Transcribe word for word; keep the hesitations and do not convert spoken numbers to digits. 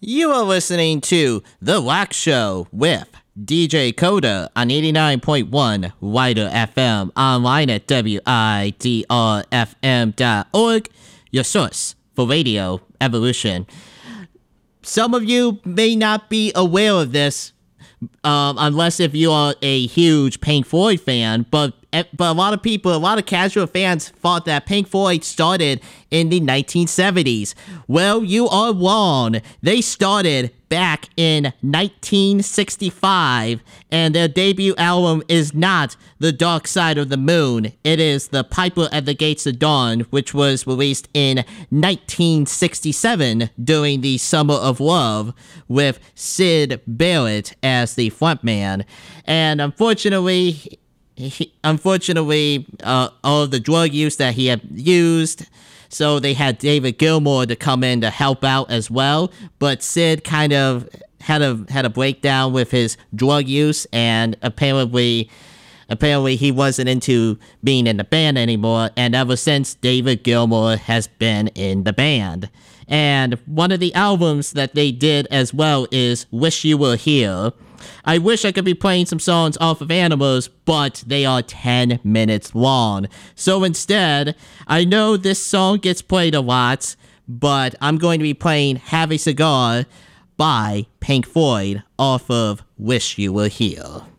You are listening to The Wax Show with D J Coda on eighty-nine point one Wider F M, online at W I D R F M dot org, your source for radio evolution. Some of you may not be aware of this, um, unless if you are a huge Pink Floyd fan, but but a lot of people, a lot of casual fans thought that Pink Floyd started in the nineteen seventies. Well, you are wrong. They started back in nineteen sixty-five, and their debut album is not The Dark Side of the Moon. It is The Piper at the Gates of Dawn, which was released in nineteen sixty-seven during the Summer of Love, with Syd Barrett as the frontman. And unfortunately, He, unfortunately, uh, all of the drug use that he had used, so they had David Gilmour to come in to help out as well. But Syd kind of had a had a breakdown with his drug use, and apparently, apparently he wasn't into being in the band anymore. And ever since, David Gilmour has been in the band. And one of the albums that they did as well is "Wish You Were Here." I wish I could be playing some songs off of Animals, but they are ten minutes long. So instead, I know this song gets played a lot, but I'm going to be playing "Have a Cigar" by Pink Floyd off of "Wish You Were Here."